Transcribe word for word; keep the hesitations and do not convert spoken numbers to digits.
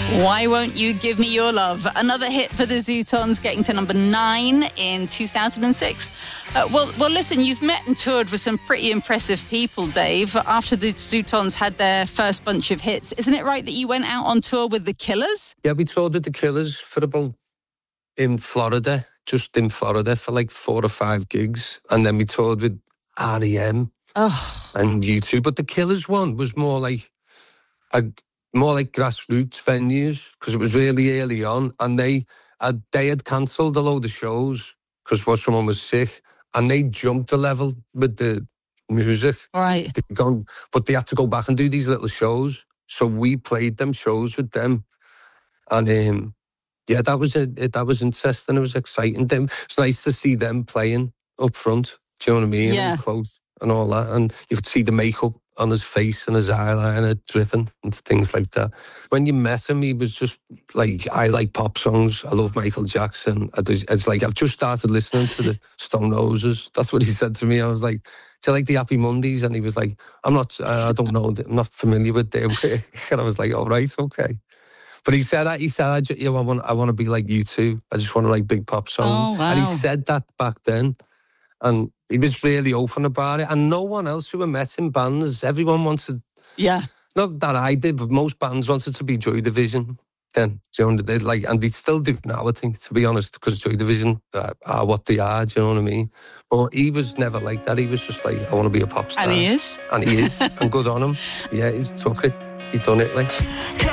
Why Won't You Give Me Your Love? Another hit for the Zootons, getting to number nine in two thousand six. Uh, well, well, listen, you've met and toured with some pretty impressive people, Dave, after the Zootons had their first bunch of hits. Isn't it right that you went out on tour with the Killers? Yeah, we toured with the Killers for about, in Florida, just in Florida for like four or five gigs. And then we toured with R E M oh. and U two. But the Killers one was more like a... more like grassroots venues, because it was really early on, and they had, they had cancelled a load of shows because well, someone was sick, and they jumped a level with the music. Right. They'd gone, but they had to go back and do these little shows. So we played them shows with them, and um, yeah, that was it. That was interesting. It was exciting. Them, it's nice to see them playing up front. Do you know what I mean? Yeah. And close and all that, and you could see the makeup on his face and his eyeliner dripping and things like that. When you met him, he was just like, I like pop songs. I love Michael Jackson. It's like, I've just started listening to the Stone Roses. That's what he said to me. I was like, do you like the Happy Mondays? And he was like, I'm not, uh, I don't know, I'm not familiar with their work. And I was like, all right, okay. But he said that, he said, I, just, you know, I want, I want to be like you too. I just want to like big pop songs. Oh, wow. And he said that back then. And he was really open about it. And no one else who I met in bands, everyone wanted... Yeah. Not that I did, but most bands wanted to be Joy Division then. Do you know, they like, and they still do now, I think, to be honest, because Joy Division are, are what they are, do you know what I mean? But he was never like that. He was just like, I want to be a pop star. And he is. And he is. And good on him. Yeah, he took it. He done it, like...